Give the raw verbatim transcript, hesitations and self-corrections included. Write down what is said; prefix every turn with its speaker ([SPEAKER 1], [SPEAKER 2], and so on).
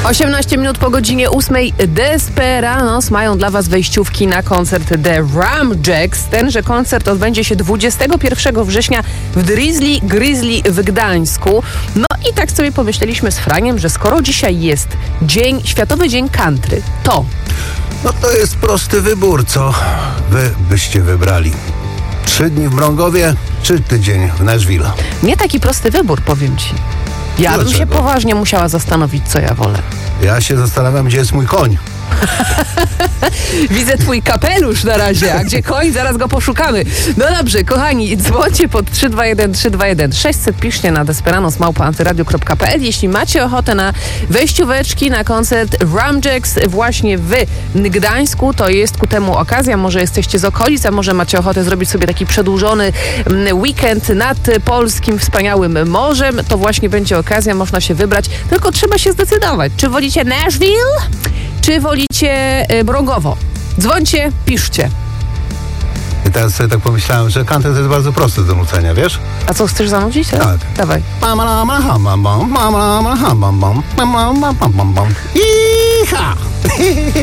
[SPEAKER 1] osiemnaście minut po godzinie ósmej. Desperados mają dla Was wejściówki na koncert The Ramjacks. Tenże koncert odbędzie się dwudziestego pierwszego września w Drizzly Grizzly w Gdańsku. No i tak sobie pomyśleliśmy z Franiem, że skoro dzisiaj jest dzień, Światowy Dzień Country, to...
[SPEAKER 2] No to jest prosty wybór, co wy byście wybrali. Trzy dni w Mrągowie, czy tydzień w Nashville?
[SPEAKER 1] Nie taki prosty wybór, powiem Ci. Ja bym się poważnie musiała zastanowić, co ja wolę.
[SPEAKER 2] Ja się zastanawiam, gdzie jest mój koń.
[SPEAKER 1] Widzę twój kapelusz na razie, a gdzie koń? Zaraz go poszukamy. No dobrze, kochani, dzwońcie pod trzy dwa jeden trzy dwa jeden sześćset, piszcie na desperados małpa antyradio kropka pe el, jeśli macie ochotę na wejścióweczki na koncert Ramjacks właśnie w Gdańsku. To jest ku temu okazja, może jesteście z okolic, a może macie ochotę zrobić sobie taki przedłużony weekend nad polskim wspaniałym morzem. To właśnie będzie okazja, można się wybrać, tylko trzeba się zdecydować, czy wolicie Nashville, czy wolicie Mrągowo? Dzwońcie, piszcie.
[SPEAKER 2] I teraz sobie tak pomyślałem, że country to jest bardzo prosty do nucenia, wiesz?
[SPEAKER 1] A co, chcesz zanudzić? Tak.
[SPEAKER 2] Tak.
[SPEAKER 1] Dawaj.
[SPEAKER 2] Iha!